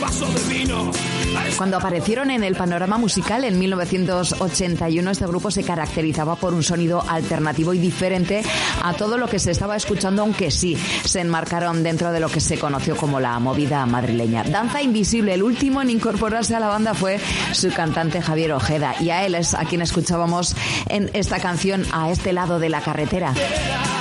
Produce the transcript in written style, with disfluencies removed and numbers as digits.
Cuando aparecieron en el panorama musical en 1981, este grupo se caracterizaba por un sonido alternativo y diferente a todo lo que se estaba escuchando, aunque sí se enmarcaron dentro de lo que se conoció como la movida madrileña. Danza Invisible, el último en incorporarse a la banda fue su cantante Javier Ojeda, y a él es a quien escuchábamos en esta canción, A este lado de la carretera.